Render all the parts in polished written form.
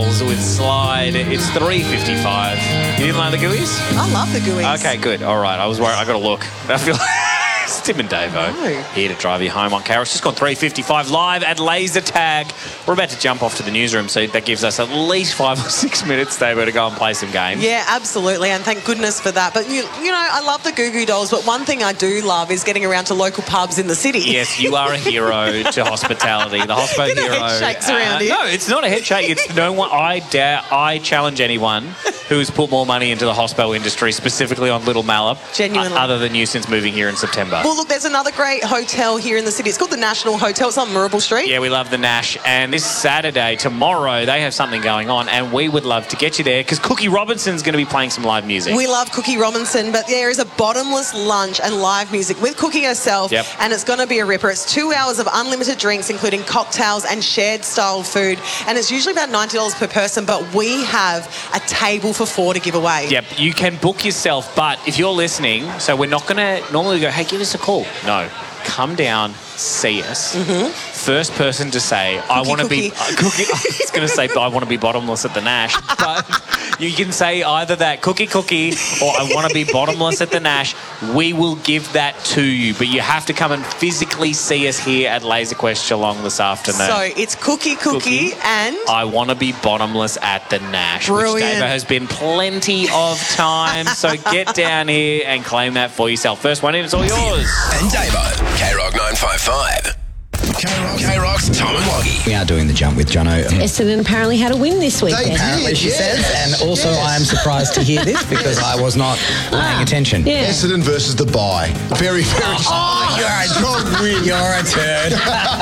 Dolls with Slide. It's 3:55. You didn't like the Gooeyes? I love the Gooeyes. Okay, good. All right. I was worried. I got to look. I feel it's Tim and Davo here to drive you home on Carol. It's just gone 3:55 live at Laser Tag. We're about to jump off to the newsroom, so that gives us at least 5 or 6 minutes, Davo, to go and play some games. Yeah, absolutely, and thank goodness for that. But, you know, I love the Goo Goo Dolls, but one thing I do love is getting around to local pubs in the city. Yes, you are a hero to hospitality. The hospo hero. Head shakes around here. No, it's not a head shake. It's no one. I challenge anyone who's put more money into the hospo industry, specifically on Little Mallup, Genuinely. other than you since moving here in September. Well, look, there's another great hotel here in the city. It's called the National Hotel. It's on Marrable Street. Yeah, we love the Nash. And this Saturday, tomorrow, they have something going on, and we would love to get you there because Cookie Robinson's going to be playing some live music. We love Cookie Robinson, but there is a bottomless lunch and live music with Cookie herself, and it's going to be a ripper. It's 2 hours of unlimited drinks, including cocktails and shared style food, and it's usually about $90 per person, but we have a table for 4 to give away. Yep, you can book yourself, but if you're listening, so we're not going to normally go, hey, give us a call. No, come down, see us. First person to say, I want to be Cookie. I was going to say, I want to be bottomless at the Nash, but you can say either that, Cookie, or I want to be bottomless at the Nash. We will give that to you, but you have to come and physically see us here at Laser Quest Geelong this afternoon. So it's Cookie, and I want to be bottomless at the Nash. Brilliant. Which Davo has been plenty of time. So get down here and claim that for yourself. First one in, it's all yours. And Davo, K-Rock 955. K-Rock's Tom and Loggy. We are doing the jump with Jono. Essendon apparently had a win this weekend. Apparently, she says. And also, I am surprised to hear this because I was not paying attention. Yeah. Essendon versus the bye. Very, very You're a turd.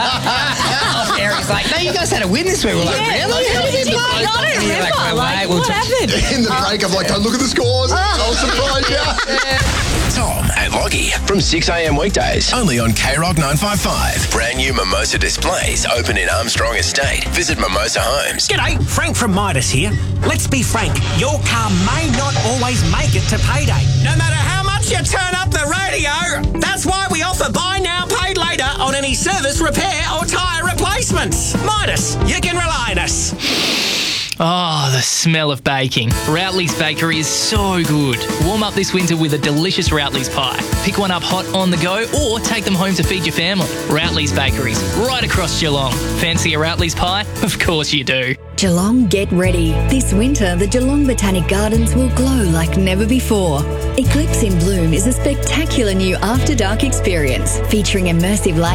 Eric's like, no, you guys had a win this week. We're like, really? How did they play? I don't remember. What happened? In the break, I'm like, don't look at the scores. I'll surprise you. Tom and Loggy from 6 a.m. weekdays. Only on K-Rock 955. Brand new Mimosa displays open in Armstrong Estate. Visit Mimosa Homes. G'day, Frank from Midas here. Let's be frank, your car may not always make it to payday. No matter how much you turn up the radio, that's why we offer buy now, paid later on any service, repair or tyre replacements. Midas, you can rely on us. Oh, the smell of baking. Routley's Bakery is so good. Warm up this winter with a delicious Routley's pie. Pick one up hot on the go or take them home to feed your family. Routley's Bakeries, right across Geelong. Fancy a Routley's pie? Of course you do. Geelong, get ready. This winter, the Geelong Botanic Gardens will glow like never before. Eclipse in Bloom is a spectacular new after-dark experience featuring immersive